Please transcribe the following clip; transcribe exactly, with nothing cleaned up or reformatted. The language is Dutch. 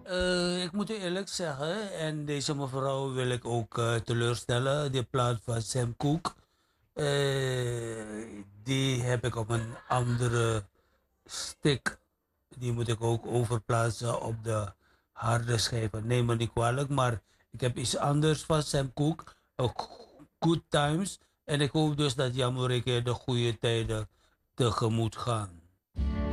Eh, ik moet u eerlijk zeggen, en deze mevrouw wil ik ook eh, teleurstellen, die plaat van Sam Cooke, eh, die heb ik op een andere stick. Die moet ik ook overplaatsen op de harde schijven. Neem me niet kwalijk, maar ik heb iets anders van Sam Cooke, ook Good Times. En ik hoop dus dat Jamoreke de goede tijden tegemoet gaan.